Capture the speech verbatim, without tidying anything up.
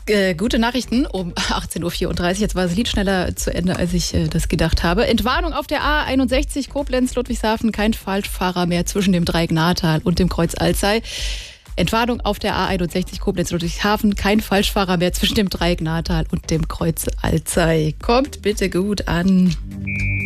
Äh, gute Nachrichten um achtzehn Uhr vierunddreißig. Jetzt war das Lied schneller zu Ende, als ich äh, das gedacht habe. Entwarnung auf der A einundsechzig Koblenz-Ludwigshafen. Kein Falschfahrer mehr zwischen dem Dreiecknahtal und dem Kreuz Alzey. Entwarnung auf der A einundsechzig Koblenz-Ludwigshafen. Kein Falschfahrer mehr zwischen dem Dreiecknahtal und dem Kreuz Alzey. Kommt bitte gut an.